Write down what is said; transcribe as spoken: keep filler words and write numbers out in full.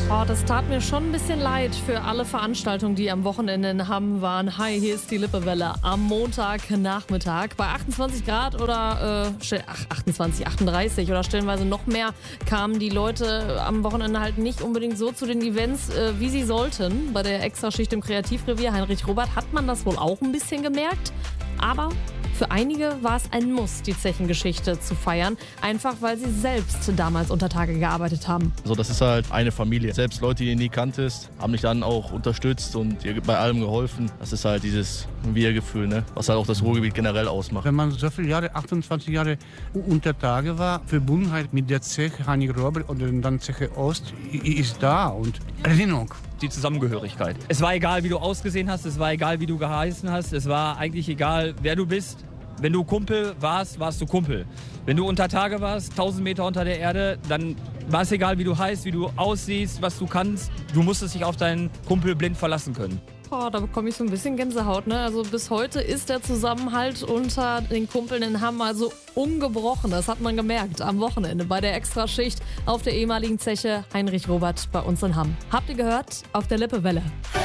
Oh, das tat mir schon ein bisschen leid für alle Veranstaltungen, die am Wochenende in Hamm waren. Hi, hier ist die Lippewelle am Montagnachmittag. Bei achtundzwanzig Grad oder äh, ach, achtundzwanzig, achtunddreißig oder stellenweise noch mehr kamen die Leute am Wochenende halt nicht unbedingt so zu den Events, äh, wie sie sollten. Bei der Extraschicht im Kreativrevier Heinrich Robert hat man das wohl auch ein bisschen gemerkt. Aber für einige war es ein Muss, die Zechengeschichte zu feiern, einfach weil sie selbst damals unter Tage gearbeitet haben. Also das ist halt eine Familie. Selbst Leute, die du nie kanntest, haben dich dann auch unterstützt und dir bei allem geholfen. Das ist halt dieses Wir-Gefühl, ne? Was halt auch das Ruhrgebiet generell ausmacht. Wenn man so viele Jahre, achtundzwanzig Jahre unter Tage war, Verbundenheit mit der Zeche Heinrich Robert oder dann Zeche Ost ist da und Erinnerung. Die Zusammengehörigkeit. Es war egal, wie du ausgesehen hast, es war egal, wie du geheißen hast, es war eigentlich egal, wer du bist. Wenn du Kumpel warst, warst du Kumpel. Wenn du unter Tage warst, tausend Meter unter der Erde, dann war es egal, wie du heißt, wie du aussiehst, was du kannst. Du musstest dich auf deinen Kumpel blind verlassen können. Oh, da bekomme ich so ein bisschen Gänsehaut, ne? Also bis heute ist der Zusammenhalt unter den Kumpeln in Hamm also ungebrochen. Das hat man gemerkt am Wochenende bei der Extraschicht auf der ehemaligen Zeche Heinrich Robert bei uns in Hamm. Habt ihr gehört? Auf der Lippewelle.